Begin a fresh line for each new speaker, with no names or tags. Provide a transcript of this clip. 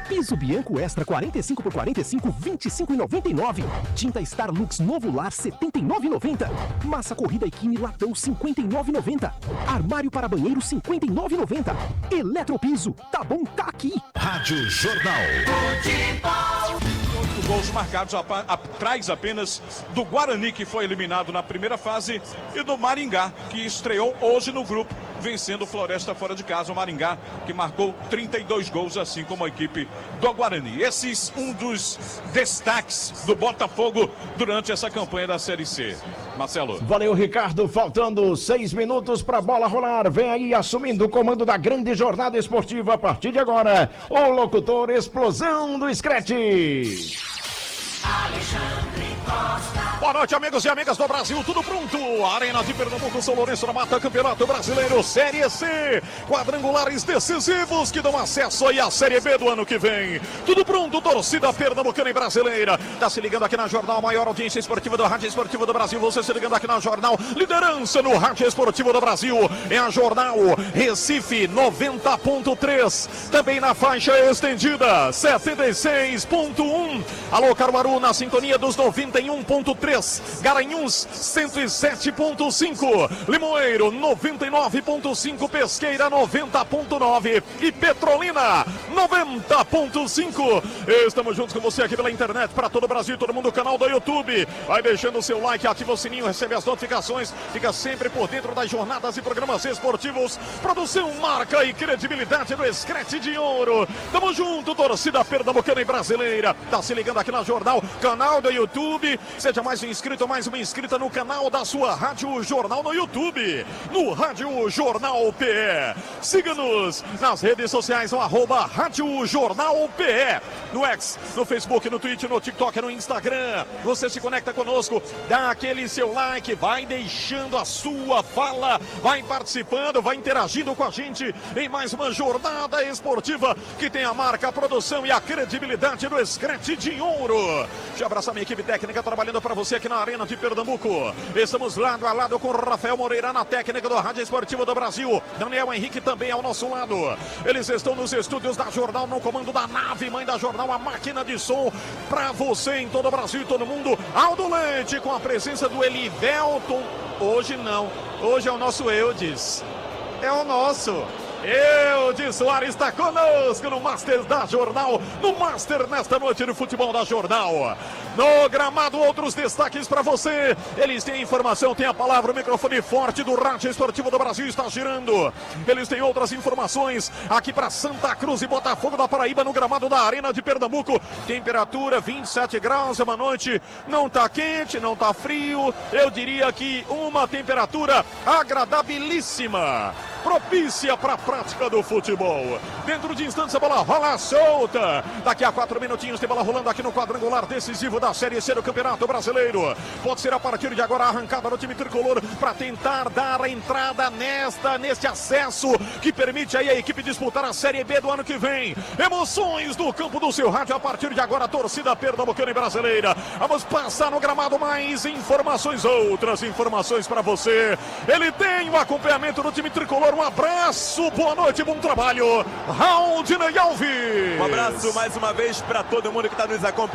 Piso Bianco Extra 45 por 45, 25,99. Tinta Starlux Novo Lar 79,90. Massa Corrida Equine Latão 59,90. Armário para banheiro 59,90. Eletropiso, tá bom, tá aqui.
Rádio Jornal.
Gols marcados atrás apenas do Guarani, que foi eliminado na primeira fase, e do Maringá, que estreou hoje no grupo, vencendo o Floresta fora de casa. O Maringá, que marcou 32 gols, assim como a equipe do Guarani. Esses um dos destaques do Botafogo durante essa campanha da Série C. Marcelo.
Valeu, Ricardo. Faltando 6 minutos para a bola rolar. Vem aí assumindo o comando da grande jornada esportiva a partir de agora, o locutor Explosão do Scratch.
Alexandre Costa.
Boa noite, amigos e amigas do Brasil, tudo pronto? Arena de Pernambuco, São Lourenço na Mata, Campeonato Brasileiro, Série C. Quadrangulares decisivos que dão acesso aí à Série B do ano que vem. Tudo pronto, torcida pernambucana e brasileira. Tá se ligando aqui na Jornal, maior audiência esportiva do Rádio Esportivo do Brasil. Você se ligando aqui na Jornal, liderança no Rádio Esportivo do Brasil. É a Jornal Recife 90.3. Também na faixa estendida 76.1. Alô, Caruaru, na sintonia dos 91.3. Garanhuns 107.5, Limoeiro 99.5, Pesqueira 90.9 e Petrolina 90.5. Estamos juntos com você aqui pela internet para todo o Brasil, todo mundo, canal do YouTube. Vai deixando o seu like, ativa o sininho, recebe as notificações, fica sempre por dentro das jornadas e programas esportivos. Produção, marca e credibilidade do Scratch de Ouro. Tamo junto, torcida pernambucana e brasileira. Tá se ligando aqui na Jornal, canal do YouTube. Seja mais um inscrito, mais uma inscrita no canal da sua Rádio Jornal no YouTube, no Rádio Jornal PE. Siga-nos nas redes sociais, no @Rádio Jornal PE, no X, no Facebook, no Twitter, no TikTok, no Instagram. Você se conecta conosco, dá aquele seu like, vai deixando a sua fala, vai participando, vai interagindo com a gente em mais uma jornada esportiva que tem a marca, a produção e a credibilidade do Scratch de Ouro. Deixa eu abraçar minha equipe técnica trabalhando para você aqui na Arena de Pernambuco. Estamos lado a lado com o Rafael Moreira na técnica do Rádio Esportivo do Brasil. Daniel Henrique também ao nosso lado. Eles estão nos estúdios da Jornal, no comando da nave mãe da Jornal, a máquina de som para você em todo o Brasil e todo mundo. Aldo Leite com a presença do Elivelton. Hoje não, hoje é o nosso Eudes. É o nosso. Eudes Soares está conosco no Master da Jornal, no Master nesta noite do futebol da Jornal. No gramado, outros destaques para você. Eles têm informação, tem a palavra, o microfone forte do Rádio Esportivo do Brasil está girando. Eles têm outras informações aqui para Santa Cruz e Botafogo da Paraíba, no gramado da Arena de Pernambuco. Temperatura 27 graus, é uma noite, não tá quente, não tá frio. Eu diria que uma temperatura agradabilíssima, propícia para a prática do futebol. Dentro de instantes a bola rola solta. Daqui a 4 minutinhos tem bola rolando aqui no quadrangular decisivo da Série C do Campeonato Brasileiro. Pode ser a partir de agora a arrancada no time tricolor para tentar dar a entrada neste acesso que permite aí a equipe disputar a Série B do ano que vem. Emoções do campo do seu rádio a partir de agora, a torcida pernambucana e brasileira. Vamos passar no gramado mais informações, outras informações para você. Ele tem o acompanhamento do time tricolor. Um abraço, boa noite, bom trabalho. Raul Alves.
Um abraço mais uma vez para todo mundo que está nos acompanhando.